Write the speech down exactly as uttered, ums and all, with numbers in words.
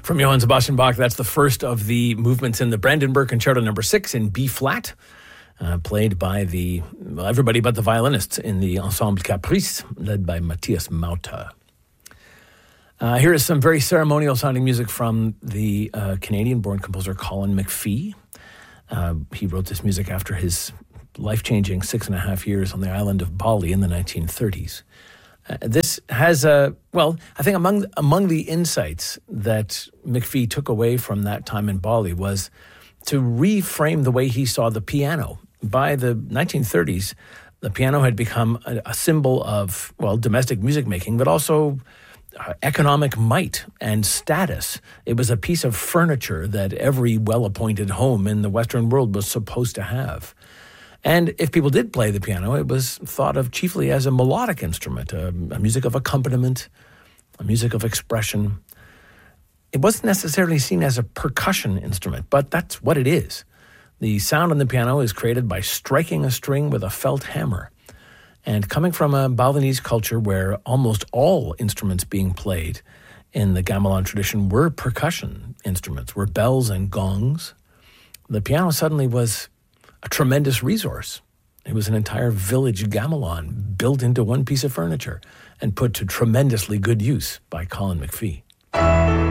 From Johann Sebastian Bach, that's the first of the movements in the Brandenburg Concerto number six in B flat, uh, played by the well, everybody but the violinists in the Ensemble Caprice, led by Matthias Mauter. Uh, here is some very ceremonial-sounding music from the uh, Canadian-born composer Colin McPhee. Uh, he wrote this music after his life-changing six and a half years on the island of Bali in the nineteen thirties. Uh, this has a, well, I think among among the insights that McPhee took away from that time in Bali was to reframe the way he saw the piano. By the nineteen thirties, the piano had become a, a symbol of, well, domestic music making, but also uh, economic might and status. It was a piece of furniture that every well-appointed home in the Western world was supposed to have. And if people did play the piano, it was thought of chiefly as a melodic instrument, a, a music of accompaniment, a music of expression. It wasn't necessarily seen as a percussion instrument, but that's what it is. The sound on the piano is created by striking a string with a felt hammer. And coming from a Balinese culture where almost all instruments being played in the gamelan tradition were percussion instruments, were bells and gongs, the piano suddenly was a tremendous resource. It was an entire village gamelan built into one piece of furniture and put to tremendously good use by Colin McPhee.